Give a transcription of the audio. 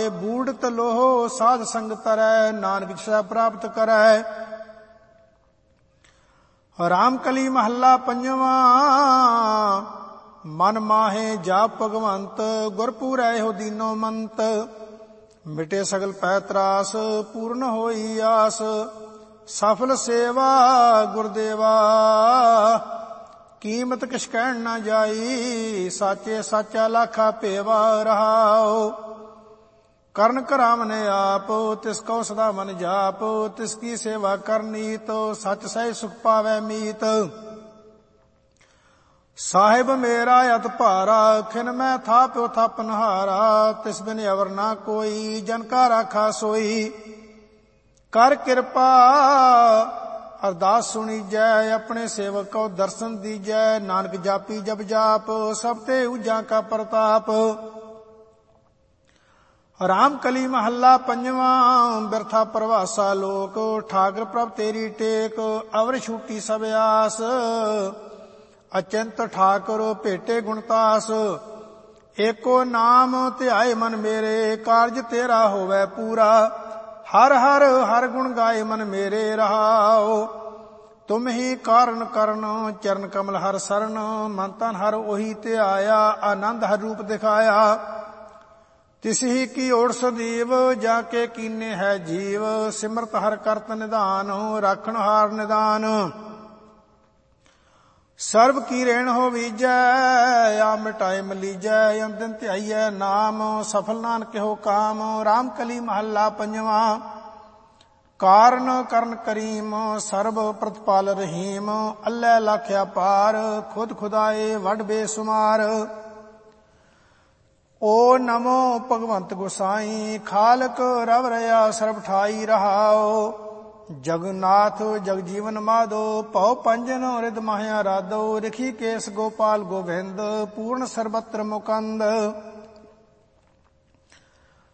ਬੂੜਤ ਲੋਹ ਸਾਧ ਸੰਗ ਤਰੈ, ਨਾਨਕ ਜਿਸੈ ਪ੍ਰਾਪਤ ਕਰੈ। ਰਾਮ ਕਲੀ ਮਹੱਲਾ ਪੰਜਵਾਂ। ਮਨ ਮਾਹੇ ਜਾਪ ਭਗਵੰਤ, ਗੁਰ ਪੂਰੈ ਹੋ ਦੀਨੋ ਮੰਤ। ਮਿਟੇ ਸਗਲ ਪੈ ਤਰਾਸ, ਪੂਰਨ ਹੋਈ ਆਸ। ਸਫਲ ਸੇਵਾ ਗੁਰਦੇਵਾ, ਕੀਮਤ ਕਿਛ ਕਹਿਣ ਨਾ ਜਾਈ। ਸਾਚੇ ਸਾਚਾ ਲਾਖਾ ਭੇਵਾ ਰਹਾਉ। ਕਰਨ ਕਰਾਵਨੇ ਆਪ, ਤਿਸ ਕਉ ਸਦਾ ਮਨ ਜਾਪ। ਤਿਸ ਕੀ ਸੇਵਾ ਕਰਨੀਤ, ਸਚ ਸਹਿ ਸੁਖ ਪਾਵੈ ਮੀਤ। ਸਾਹਿਬ ਮੇਰਾ ਅਤ ਭਾਰਾ, ਖਿਨ ਮੈਂ ਥਾਪਿਓ ਥਾਪਨਹਾਰਾ। ਤਿਸ ਬਿਨ ਅਵਰ ਨਾ ਕੋਈ, ਜਨ ਕਾ ਰਾਖਾ ਸੋਈ। ਕਰ ਕਿਰਪਾ ਅਰਦਾਸ ਸੁਣੀਜੈ, ਆਪਣੇ ਸੇਵਕ ਕੋ ਦਰਸ਼ਨ ਦੀਜੈ। ਨਾਨਕ ਜਾਪੀ ਜਪ ਜਾਪ, ਸਭ ਤੇ ਊਜਾ ਕਾ ਪ੍ਰਤਾਪ। ਰਾਮ ਕਲੀ ਮਹੱਲਾ ਪੰਜਵਾਂ। ਬਿਰਥਾ ਪਰਵਾਸਾ ਲੋਕ, ਠਾਕਰ ਪ੍ਰਭ ਤੇਰੀ ਟੇਕ। ਅਵਰ ਛੂਟੀ ਸਭ ਆਸ, ਅਚੰਤ ਠਾਕੁਰ ਭੇਟੇ ਗੁਣਤਾਸ। ਏਕੋ ਨਾਮ ਧਿਆਏ ਮਨ ਮੇਰੇ, ਕਾਰਜ ਤੇਰਾ ਹੋਵੈ ਪੂਰਾ। ਹਰ ਹਰ ਹਰ ਗੁਣ ਗਾਏ ਮਨ ਮੇਰੇ ਰਹਾਉ। ਤੁਮ ਹੀ ਕਾਰਨ ਕਰਨ, ਚਰਨ ਕਮਲ ਹਰ ਸਰਨ। ਮਨ ਤਨ ਹਰ ਉਹੀ ਧਿਆਇਆ, ਆਨੰਦ ਹਰ ਰੂਪ ਦਿਖਾਇਆ। ਤਿਸ ਹੀ ਕੀ ਓੜ ਸਦੀਵ, ਜਾ ਕੇ ਕੀਨੇ ਹੈ ਜੀਵ। ਸਿਮਰਤ ਹਰ ਕਰਤ ਨਿਧਾਨ, ਰਾਖਣ ਹਾਰ ਨਿਦਾਨ। ਸਰਬ ਕੀ ਰੇਣ ਹੋ ਵੀਜੈ, ਆ ਮਿਟਾਏ ਮਲੀਜੈ। ਅੰਦਿਨ ਧਿਆਈਐ ਨਾਮ, ਸਫਲ ਨਾਨਕ ਹੋ ਕਾਮ। ਰਾਮ ਕਲੀ ਮਹੱਲਾ ਪੰਜਵਾਂ। ਕਾਰਨ ਕਰਨ ਕਰੀਮ, ਸਰਬ ਪ੍ਰਤਪਾਲ ਰਹੀਮ। ਅੱਲੇ ਲਾਖਿਆ ਪਾਰ, ਖੁਦ ਖੁਦਾਏ ਵੱਡ ਬੇਸੁਮਾਰ। ਓ ਨਮੋ ਭਗਵੰਤ ਗੁਸਾਈ, ਖਾਲਕ ਰਵ ਰਿਆ ਸਰਬ ਠਾਈ ਰਹਾਉ। ਜਗਨਾਥ ਜਗਜੀਵਨ ਮਾਧੋ, ਭਉ ਪੰਜਨ ਰਿਦ ਮਾਹਿਆ ਰਾਧੋ। ਰਿਖੀ ਕੇਸ ਗੋਪਾਲ ਗੋਬਿੰਦ, ਪੂਰਨ ਸਰਬਤਰ ਮੁਕੰਦ।